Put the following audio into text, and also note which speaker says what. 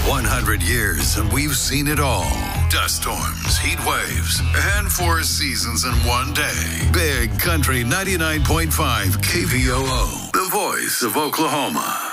Speaker 1: 100 years and we've seen it all. Dust storms, heat waves, and 4 seasons in one day. Big Country 99.5 KVOO, the voice of Oklahoma.